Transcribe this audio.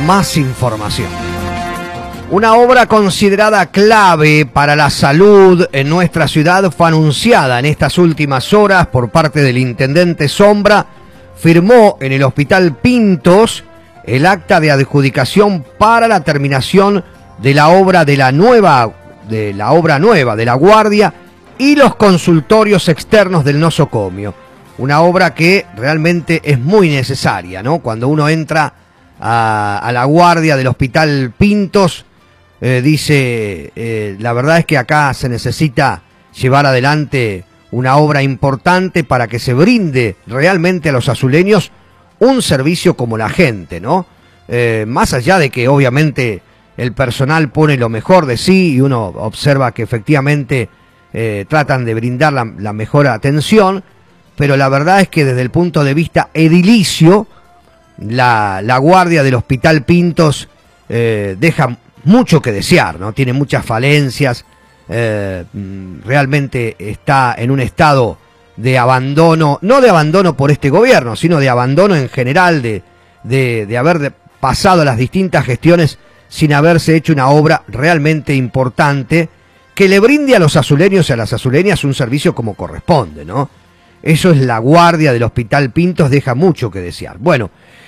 más información. Una obra considerada clave para la salud en nuestra ciudad fue anunciada en estas últimas horas por parte del intendente Sombra. Firmó en el Hospital Pintos el acta de adjudicación para la terminación de la obra nueva de la Guardia y los consultorios externos del nosocomio. Una obra que realmente es muy necesaria, ¿no? Cuando uno entra a la Guardia del Hospital Pintos, dice, la verdad es que acá se necesita llevar adelante una obra importante para que se brinde realmente a los azuleños un servicio como la gente, ¿no? Más allá de que obviamente el personal pone lo mejor de sí y uno observa que efectivamente tratan de brindar la mejor atención, pero la verdad es que desde el punto de vista edilicio, la Guardia del Hospital Pintos deja mucho que desear, ¿no? Tiene muchas falencias, realmente está en un estado de abandono, no de abandono por este gobierno, sino de abandono en general, de haber pasado las distintas gestiones sin haberse hecho una obra realmente importante que le brinde a los azuleños y a las azuleñas un servicio como corresponde, ¿no? Eso es la Guardia del Hospital Pintos, deja mucho que desear. Bueno,